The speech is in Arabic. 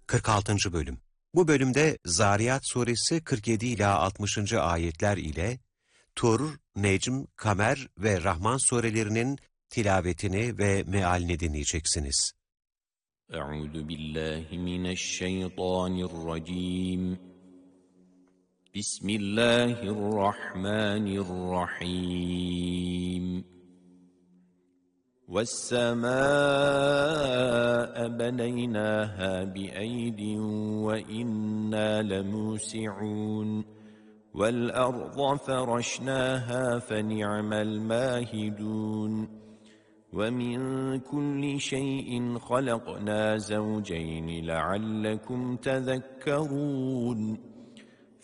46. Bölüm. Bu bölümde Zariyat suresi 47 ila 60. ayetler ile Tur, Necm, Kamer ve Rahman surelerinin tilavetini ve mealini dinleyeceksiniz. Euzu billahi mineşşeytanirracim. Bismillahirrahmanirrahim. وَالسَّمَاءَ بَنَيْنَاهَا بِأَيْدٍ وَإِنَّا لَمُوسِعُونَ وَالْأَرْضَ فَرَشْنَاهَا فَنِعْمَ الْمَاهِدُونَ وَمِنْ كُلِّ شَيْءٍ خَلَقْنَا زَوْجَيْنِ لَعَلَّكُمْ تَذَكَّرُونَ